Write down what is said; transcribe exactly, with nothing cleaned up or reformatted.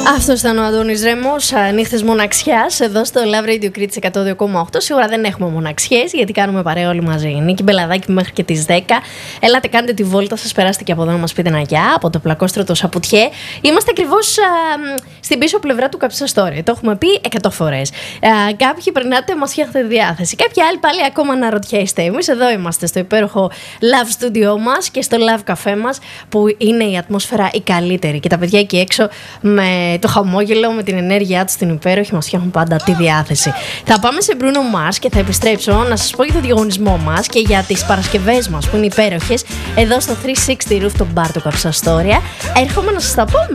Αυτός ήταν ο Αντώνης Ρέμος, νύχτες μοναξιάς, εδώ στο Love Radio Κρήτης εκατό δύο κόμμα οκτώ. Σίγουρα δεν έχουμε μοναξιές, γιατί κάνουμε παρέα όλοι μαζί. Νίκη Μπελαδάκη μέχρι και τις δέκα. Ελάτε, κάντε τη βόλτα σας, περάστε και από εδώ να μας πείτε ένα γεια, από το πλακόστρωτο Σαπουτιέ. Είμαστε ακριβώς α, στην πίσω πλευρά του Καψά Story. Το έχουμε πει εκατό φορές. Α, κάποιοι περνάτε, μας φτιάχνετε διάθεση. Κάποιοι άλλοι πάλι ακόμα αναρωτιέστε. Εμείς εδώ είμαστε στο υπέροχο Love Studio μας και στο Love Café μας, που είναι η ατμόσφαιρα η καλύτερη. Και τα παιδιά εκεί έξω με το χαμόγελο, με την ενέργειά τους την υπέροχη, μας φτιάχνουν πάντα τη διάθεση. Θα πάμε σε Bruno Mars και θα επιστρέψω να σας πω για το διαγωνισμό μας και για τις Παρασκευές μας που είναι υπέροχες εδώ στο τριακόσια εξήντα Rooftop Bar του Καψά Story. Έρχομαι να σας τα πω.